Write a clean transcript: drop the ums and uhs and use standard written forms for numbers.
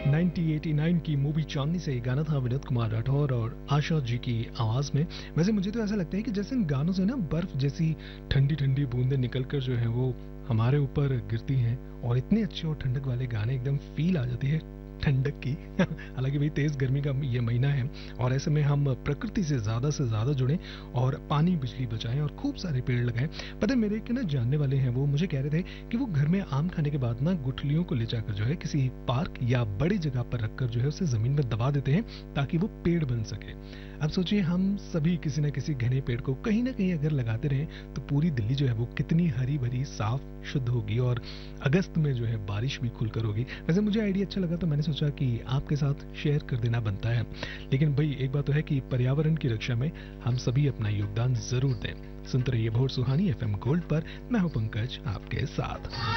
1989 की मूवी चांदनी से गाना था विनोद कुमार राठौर और आशा जी की आवाज में। वैसे मुझे तो ऐसा लगता है कि जैसे इन गानों से ना बर्फ जैसी ठंडी ठंडी बूंदें निकलकर जो है वो हमारे ऊपर गिरती हैं और इतने अच्छे और ठंडक वाले गाने एकदम फील आ जाती है ठंडक की। हालांकि भाई तेज गर्मी का ये महीना है और ऐसे में हम प्रकृति से ज्यादा जुड़ें और पानी बिजली बचाएं और खूब सारे पेड़ लगाएं। पता है मेरे एक ना जानने वाले हैं, वो मुझे कह रहे थे कि वो घर में आम खाने के बाद ना गुठलियों को ले जाकर जो है किसी पार्क या बड़ी जगह पर रखकर जो है उसे जमीन में दबा देते हैं ताकि वो पेड़ बन सके। अब सोचिए हम सभी किसी न किसी घने पेड़ को कहीं ना कहीं अगर लगाते रहें तो पूरी दिल्ली जो है वो कितनी हरी भरी साफ शुद्ध होगी और अगस्त में जो है बारिश भी खुलकर होगी। वैसे मुझे आइडिया अच्छा लगा तो मैंने सोचा कि आपके साथ शेयर कर देना बनता है। लेकिन भाई एक बात तो है कि पर्यावरण की रक्षा में हम सभी अपना योगदान जरूर दें। सुनते रहिए भोर सुहानी एफएम गोल्ड पर। मैं हूं पंकज आपके साथ।